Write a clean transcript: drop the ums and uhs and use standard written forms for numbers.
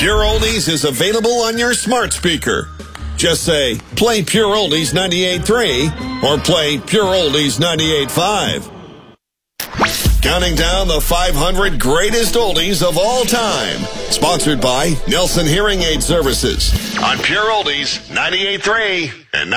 Pure Oldies is available on your smart speaker. Just say, play Pure Oldies 98.3 or play Pure Oldies 98.5. Counting down the 500 greatest oldies of all time. Sponsored by Nelson Hearing Aid Services on Pure Oldies 98.3 and